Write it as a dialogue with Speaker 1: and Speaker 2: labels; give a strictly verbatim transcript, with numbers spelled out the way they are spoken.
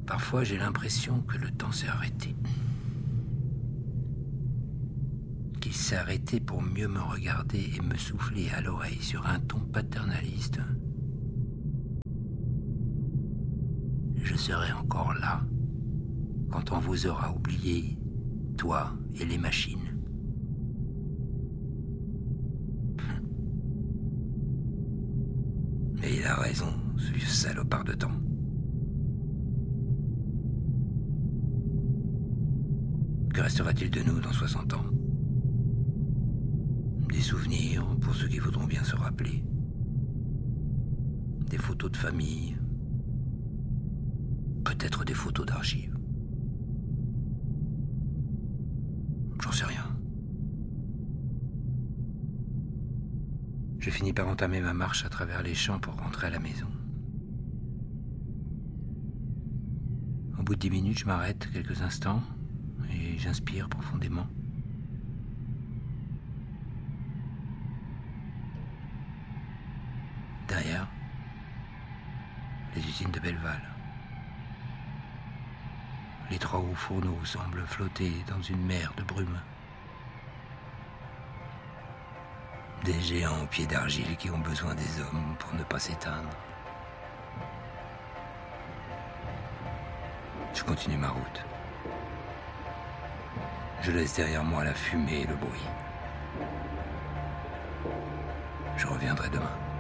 Speaker 1: Parfois, j'ai l'impression que le temps s'est arrêté. Qu'il s'est arrêté pour mieux me regarder et me souffler à l'oreille sur un ton paternaliste. Je serai encore là quand on vous aura oublié, toi et les machines. Et il a raison, ce salopard de temps. Que restera-t-il de nous dans soixante ans? Des souvenirs pour ceux qui voudront bien se rappeler. Des photos de famille. Peut-être des photos d'archives. J'en sais rien. Je finis par entamer ma marche à travers les champs pour rentrer à la maison. Au bout de dix minutes, je m'arrête quelques instants et j'inspire profondément. Derrière, les usines de Belleval. Les trois hauts fourneaux semblent flotter dans une mer de brume. Des géants aux pieds d'argile qui ont besoin des hommes pour ne pas s'éteindre. Je continue ma route. Je laisse derrière moi la fumée et le bruit. Je reviendrai demain.